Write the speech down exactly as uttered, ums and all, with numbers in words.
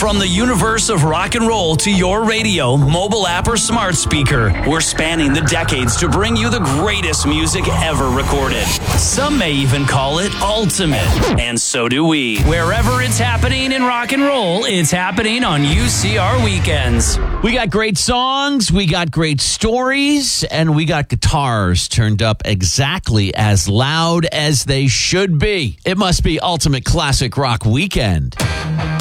From the universe of rock and roll to your radio, mobile app, or smart speaker, we're spanning the decades to bring you the greatest music ever recorded. Some may even call it ultimate, and so do we. Wherever it's happening in rock and roll, it's happening on U C R Weekends. We got great songs, we got great stories, and we got guitars turned up exactly as loud as they should be. It must be Ultimate Classic Rock Weekend.